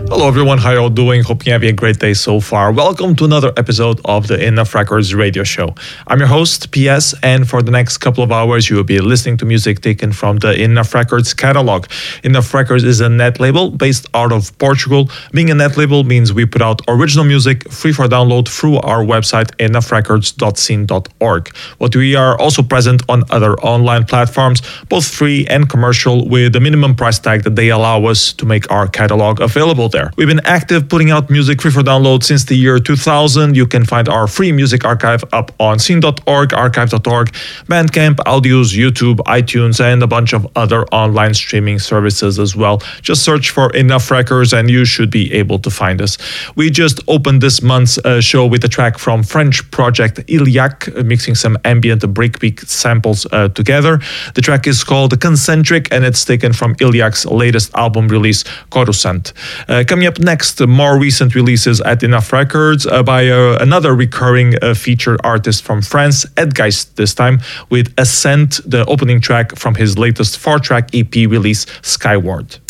Hello everyone, how you all doing? Hope you're having a great day so far. Welcome to another episode of the Enough Records radio show. I'm your host, PS, and for the next couple of hours, you will be listening to music taken from the Enough Records catalog. Enough Records is a net label based out of Portugal. Being a net label means we put out original music free for download through our website, enoughrecords.scene.org. But we are also present on other online platforms, both free and commercial, with a minimum price tag that they allow us to make our catalog available there. We've been active putting out music free for download since the year 2000. You can find our free music archive up on scene.org, archive.org, Bandcamp, Audios, YouTube, iTunes, and a bunch of other online streaming services as well. Just search for Enough Records and you should be able to find us. We just opened this month's show with a track from French project Iliac, mixing some ambient breakbeat samples together. The track is called Concentric and it's taken from Iliac's latest album release, Coruscant. Coming up next, more recent releases at Enough Records by another recurring featured artist from France, Ed Geist this time, with Ascent, the opening track from his latest 4-track EP release, Skyward.